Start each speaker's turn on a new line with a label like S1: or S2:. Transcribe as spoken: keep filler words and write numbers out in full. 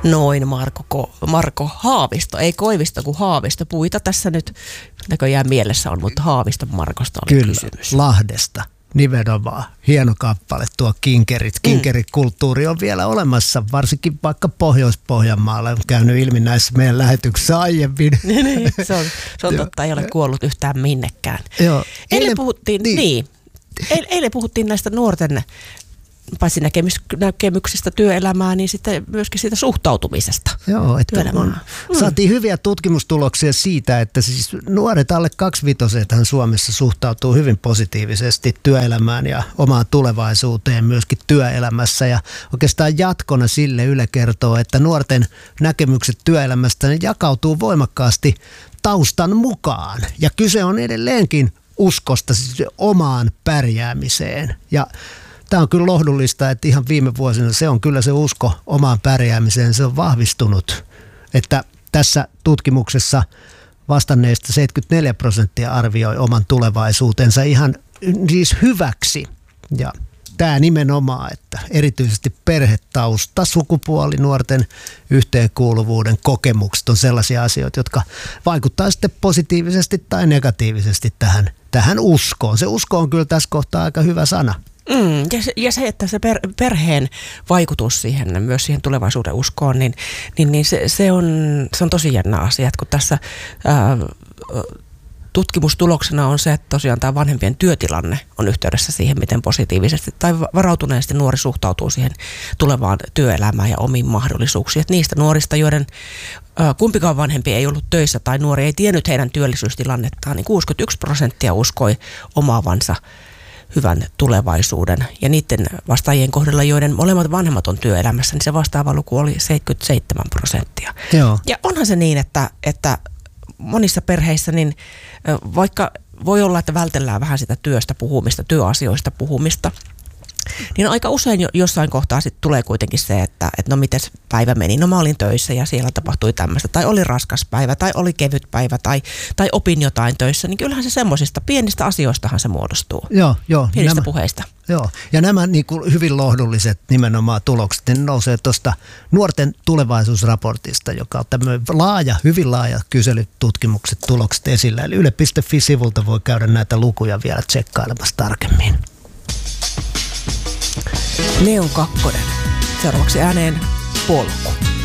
S1: Noin, Marko, Marko Haavisto, ei Koivisto kuin Haavisto. Puita tässä nyt näköjään mielessä on, mutta Haaviston Markosta oli
S2: Kyllä,
S1: kysymys.
S2: Lahdesta. Nimenomaan. Hieno kappale tuo Kinkerit. Kinkerikulttuuri on vielä olemassa, varsinkin vaikka Pohjois-Pohjanmaalla. On käynyt ilmi näissä meidän lähetyksissä aiemmin.
S1: se on, se on totta, ei ole kuollut yhtään minnekään.
S2: Joo.
S1: Eilen puhuttiin, niin. Niin, eilen puhuttiin näistä nuorten paitsi näkemys, näkemyksistä työelämään, niin sitten myöskin siitä suhtautumisesta.
S2: Joo, että on, mm. saatiin hyviä tutkimustuloksia siitä, että siis nuoret alle kaksivitosethan Suomessa suhtautuu hyvin positiivisesti työelämään ja omaan tulevaisuuteen myöskin työelämässä. Ja oikeastaan jatkona sille Yle kertoo, että nuorten näkemykset työelämästä ne jakautuu voimakkaasti taustan mukaan. Ja kyse on edelleenkin uskosta siis omaan pärjäämiseen. Ja tämä on kyllä lohdullista, että ihan viime vuosina se on kyllä se usko omaan pärjäämiseen, se on vahvistunut. Että tässä tutkimuksessa vastanneista seitsemänkymmentäneljä prosenttia arvioi oman tulevaisuutensa ihan siis hyväksi. Ja tämä nimenomaan, että erityisesti perhetausta, sukupuoli, nuorten yhteenkuuluvuuden kokemukset on sellaisia asioita, jotka vaikuttaa sitten positiivisesti tai negatiivisesti tähän, tähän uskoon. Se usko on kyllä tässä kohtaa aika hyvä sana.
S1: Mm, ja, se, ja se, että se per, perheen vaikutus siihen, myös siihen tulevaisuuden uskoon, niin, niin, niin se, se, on, se on tosi jännä asia, kun tässä ää, tutkimustuloksena on se, että tosiaan tämä vanhempien työtilanne on yhteydessä siihen, miten positiivisesti tai varautuneesti nuori suhtautuu siihen tulevaan työelämään ja omiin mahdollisuuksiin. Että niistä nuorista, joiden ää, kumpikaan vanhempi ei ollut töissä tai nuori ei tiennyt heidän työllisyystilannettaan, niin kuusikymmentäyksi prosenttia uskoi omaavansa hyvän tulevaisuuden. Ja niiden vastaajien kohdalla, joiden molemmat vanhemmat on työelämässä, niin se vastaava luku oli seitsemänkymmentäseitsemän prosenttia.
S2: Joo.
S1: Ja onhan se niin, että, että monissa perheissä, niin vaikka voi olla, että vältellään vähän sitä työstä puhumista, työasioista puhumista, niin aika usein jo, jossain kohtaa sitten tulee kuitenkin se, että, että no miten päivä meni, no mä olin töissä ja siellä tapahtui tämmöistä, tai oli raskas päivä, tai oli kevyt päivä, tai, tai opin jotain töissä, niin kyllähän se semmoisista pienistä asioistahan se muodostuu.
S2: Joo, joo.
S1: Pienistä
S2: nämä,
S1: puheista.
S2: Joo, ja nämä niin kuin hyvin lohdulliset nimenomaan tulokset, ne nousee tuosta nuorten tulevaisuusraportista, joka on tämmöinen laaja, hyvin laaja kyselytutkimukset, tulokset esillä. Eli yle piste fi-sivulta voi käydä näitä lukuja vielä tsekkailemassa tarkemmin.
S1: Neon kakkonen. Seuraavaksi ääneen Polku.